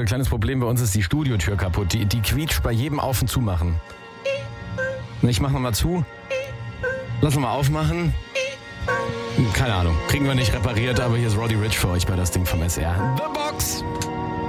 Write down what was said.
Leute, kleines Problem, bei uns ist die Studiotür kaputt. Die quietscht bei jedem Auf- und Zumachen. Ich mach nochmal zu. Lass mal aufmachen. Keine Ahnung, kriegen wir nicht repariert, aber hier ist Roddy Ricch für euch bei das Ding vom SR. The Box!